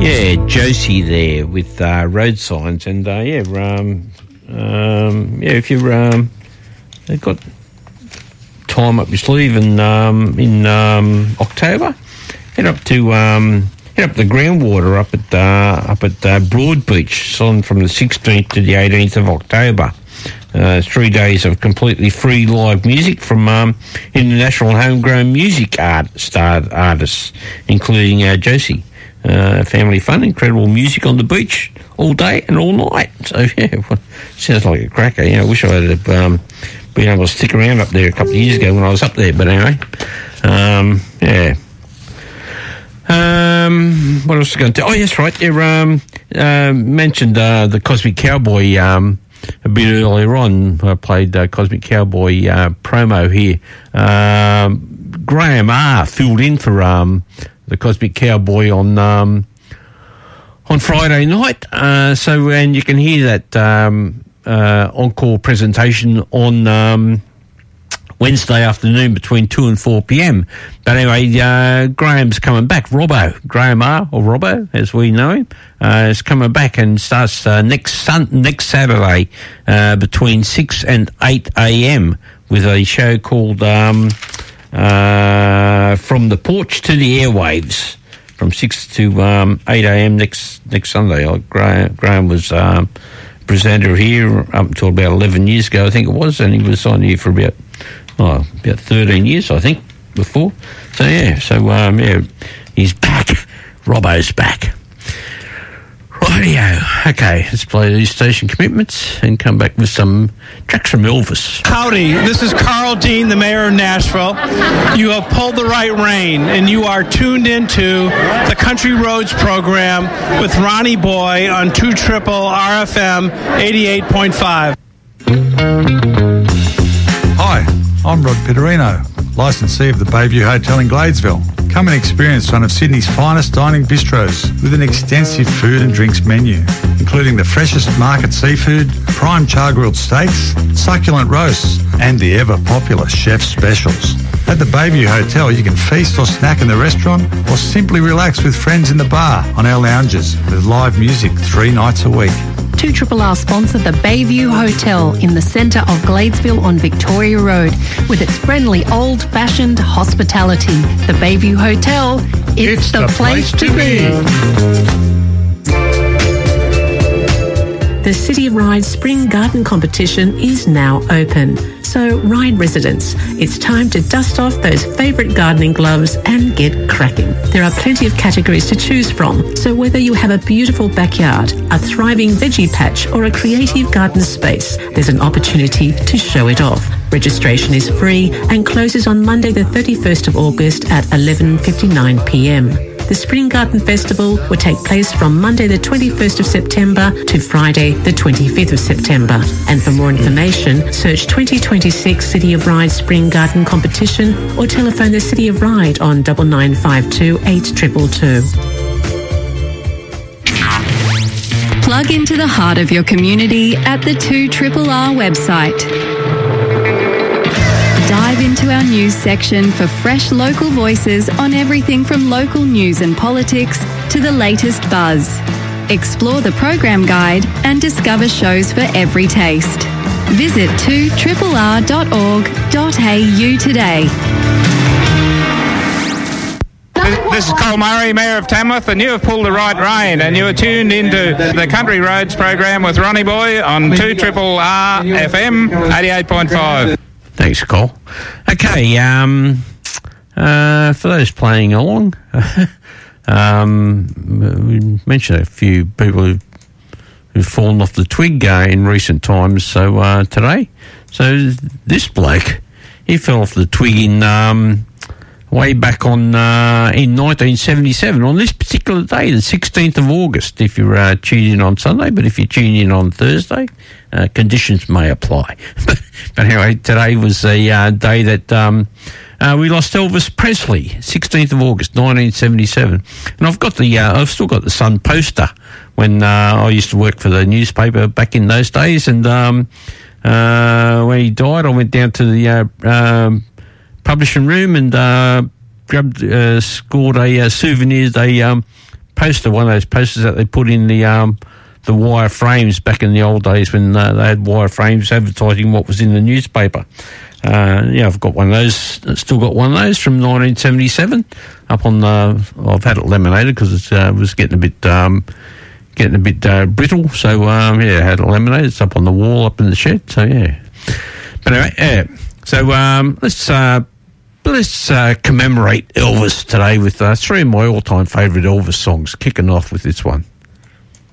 Josie there with road signs, and if you've got time up your sleeve in October, head up to the groundwater up at Broad Beach. It's on from the 16th to the 18th of October. 3 days of completely free live music from international homegrown music artists, including Josie. Family fun, incredible music on the beach all day and all night. So, sounds like a cracker. I wish I had been able to stick around up there a couple of years ago when I was up there. But anyway, what else was I going to do? Oh, yes, right. You mentioned the Cosmic Cowboy a bit earlier on. I played Cosmic Cowboy promo here. Graham R. filled in for the Cosmic Cowboy on Friday night. And you can hear that encore presentation on Wednesday afternoon between 2 and 4 p.m. But anyway, Graham's coming back. Graham R, or Robbo, as we know him, is coming back and starts next Saturday between 6 and 8 a.m. with a show called From the Porch to the Airwaves, from 6 to 8 a.m. next Sunday. Graham was presenter here up until about 11 years ago, I think it was, and he was on here for about 13 years, I think, before. So, he's back. Robbo's back. Rightio. Okay, let's play these station commitments and come back with some tracks from Elvis. Howdy, this is Carl Dean, the mayor of Nashville. You have pulled the right rein, and you are tuned into the Country Roads program with Ronnie Boy on 2 RFM 88.5. Hi, I'm Rod Pitterino, licensee of the Bayview Hotel in Gladesville. Come and experience one of Sydney's finest dining bistros with an extensive food and drinks menu, including the freshest market seafood, prime char-grilled steaks, succulent roasts, and the ever-popular chef specials. At the Bayview Hotel, you can feast or snack in the restaurant or simply relax with friends in the bar on our lounges with live music 3 nights a week. 2RRR sponsor the Bayview Hotel in the centre of Gladesville on Victoria Road with its friendly old-fashioned hospitality. The Bayview Hotel, it's the place to be. The City of Ryde Spring Garden Competition is now open. So, Ryde residents, it's time to dust off those favourite gardening gloves and get cracking. There are plenty of categories to choose from, so whether you have a beautiful backyard, a thriving veggie patch or a creative garden space, there's an opportunity to show it off. Registration is free and closes on Monday the 31st of August at 11:59 p.m. The Spring Garden Festival will take place from Monday the 21st of September to Friday the 25th of September. And for more information, search 2026 City of Ryde Spring Garden Competition or telephone the City of Ryde on 9952 8222. Plug into the heart of your community at the 2RRR website. Dive into our news section for fresh local voices on everything from local news and politics to the latest buzz. Explore the program guide and discover shows for every taste. Visit 2RRR.org.au today. This is Cole Murray, Mayor of Tamworth, and you have pulled the right rein, and you are tuned into the Country Roads program with Ronnie Boy on 2RRR FM 88.5. Thanks, Cole. Okay, for those playing along, we mentioned a few people who've fallen off the twig in recent times. So today, this bloke, he fell off the twig in way back on in 1977 on this particular day, the 16th of August. If you're tuned in on Sunday, but if you tune in on Thursday, conditions may apply. But anyway, today was a day that we lost Elvis Presley, 16th of August, 1977. And I've still got the Sun poster when I used to work for the newspaper back in those days. And when he died, I went down to the publishing room and scored a souvenir. They poster, one of those posters that they put in the wire frames back in the old days when they had wire frames advertising what was in the newspaper. I've got one of those. Still got one of those from 1977 up on the. I've had it laminated because it was getting a bit brittle. So I had it laminated. It's up on the wall up in the shed. So yeah. But anyway, yeah. So let's commemorate Elvis today with three of my all-time favourite Elvis songs. Kicking off with this one.